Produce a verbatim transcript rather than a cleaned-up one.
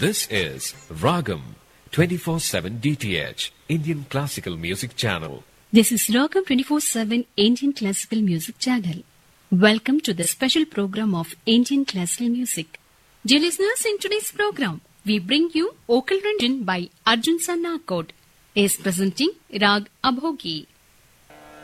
This is Ragam twenty-four seven D T H, Indian Classical Music Channel. This is Ragam twenty-four seven Indian Classical Music Channel. Welcome to the special program of Indian Classical Music. Dear listeners, in today's program, we bring you Okal Ranjan by Arjun Sannakot, is presenting Rag Abhogi.